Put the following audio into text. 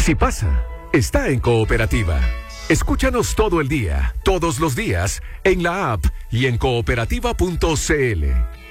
Si pasa, está en Cooperativa. Escúchanos todo el día, todos los días, en la app y en cooperativa.cl.